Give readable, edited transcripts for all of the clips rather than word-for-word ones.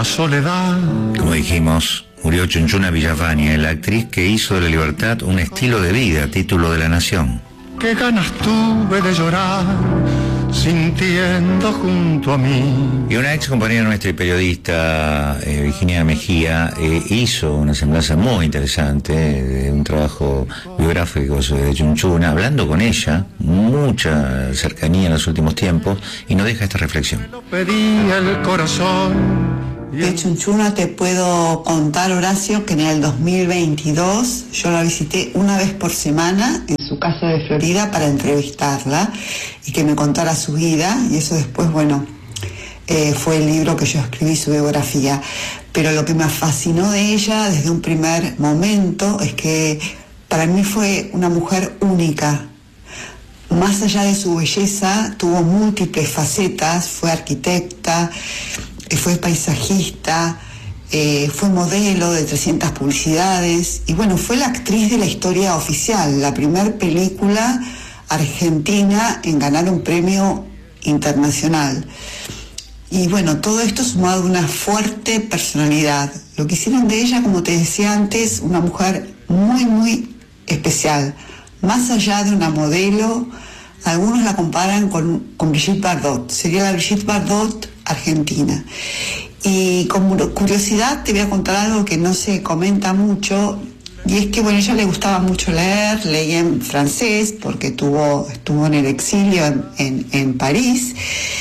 soledad. Como dijimos, murió Chunchuna Villafañe, la actriz que hizo de la libertad un estilo de vida, título de La Nación. Qué ganas tuve de llorar, sintiendo junto a mí. Y una ex compañera nuestra y periodista, Virginia Mejía, hizo una semblanza muy interesante de un trabajo biográfico de Chunchuna, hablando con ella, mucha cercanía en los últimos tiempos, y nos deja esta reflexión. Lo pedí el corazón. De Chunchuna te puedo contar, Horacio, que en el 2022 yo la visité una vez por semana en su casa de Florida para entrevistarla y que me contara su vida, y eso después, bueno, fue el libro que yo escribí, su biografía. Pero lo que me fascinó de ella desde un primer momento es que para mí fue una mujer única. Más allá de su belleza, tuvo múltiples facetas, fue arquitecta, fue paisajista, fue modelo de 300 publicidades y bueno, fue la actriz de la historia oficial, la primer película argentina en ganar un premio internacional. Y bueno, todo esto sumado a una fuerte personalidad. Lo que hicieron de ella, como te decía antes, una mujer muy, muy especial. Más allá de una modelo, algunos la comparan con Brigitte Bardot. Sería la Brigitte Bardot argentina. Y como curiosidad te voy a contar algo que no se comenta mucho, y es que bueno, a ella le gustaba mucho leer, leía en francés porque estuvo en el exilio en París,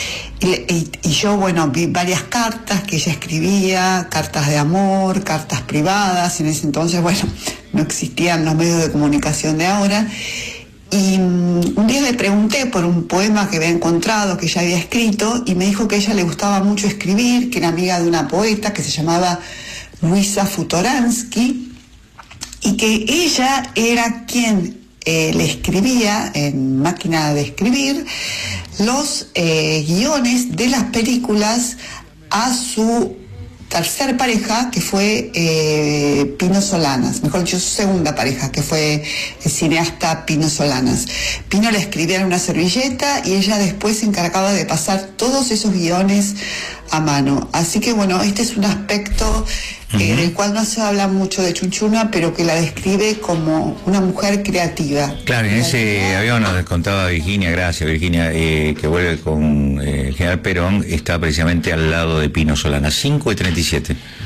y yo bueno, vi varias cartas que ella escribía, cartas de amor, cartas privadas. En ese entonces bueno, no existían los medios de comunicación de ahora. Y un día le pregunté por un poema que había encontrado, que ella había escrito, y me dijo que a ella le gustaba mucho escribir, que era amiga de una poeta que se llamaba Luisa Futoransky, y que ella era quien le escribía en máquina de escribir los guiones de las películas a su tercer pareja, que fue Pino Solanas, mejor dicho, su segunda pareja, que fue el cineasta Pino Solanas. Pino le escribía en una servilleta y ella después se encargaba de pasar todos esos guiones a mano. Así que bueno, este es un aspecto del cual no se habla mucho de Chunchuna, pero que la describe como una mujer creativa. Claro, en ese avión nos contaba Virginia, gracias Virginia, que vuelve con el general Perón, está precisamente al lado de Pino Solanas, 5:37.